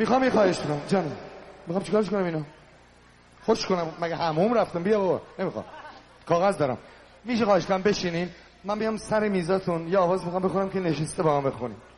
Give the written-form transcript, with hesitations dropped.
میخوام یه خواهش کنم جانم. میخوام چیکارش کنم اینو؟ خوش کنم مگه حموم رفتم؟ بیا بابا. نمیخوام. کاغذ دارم. میشه خواهش کنم بشینین من بیام سر میزاتون یه آواز میخوام بخونم که نشسته با هم بخونیم.